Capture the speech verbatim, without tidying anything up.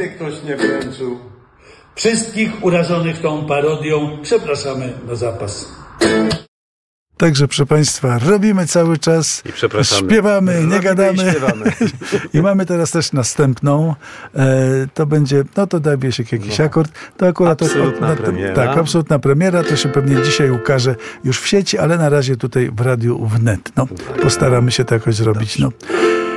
ktoś nie wręczył. Wszystkich urażonych tą parodią przepraszamy na zapas. Także, proszę Państwa, robimy cały czas, I przepraszamy. śpiewamy, Robimy nie gadamy. I śpiewamy. I mamy teraz też następną. E, to będzie, no to da Wiesiek jakiś no. akord. To akurat absolutna to, to, premiera. Tak, absolutna premiera. To się pewnie dzisiaj ukaże już w sieci, ale na razie tutaj w radiu wnet. No, postaramy się to jakoś zrobić. No.